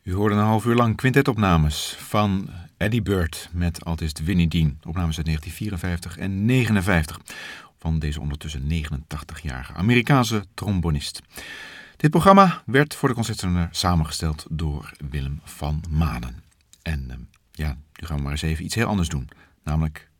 U hoorde een half uur lang quintetopnames van Eddie Bird met altist Winnie Dean. Opnames uit 1954 en 1959 van deze ondertussen 89-jarige Amerikaanse trombonist. Dit programma werd voor de Concertzender samengesteld door Willem van Manen. En nu gaan we maar eens even iets heel anders doen. Namelijk